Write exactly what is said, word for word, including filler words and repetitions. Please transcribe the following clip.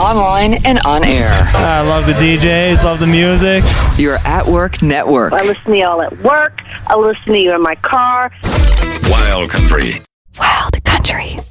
online and on air. I love the D Js, love the music. Your At Work Network. I listen to y'all at work. I listen to you in my car. Wild Country. Wild Country.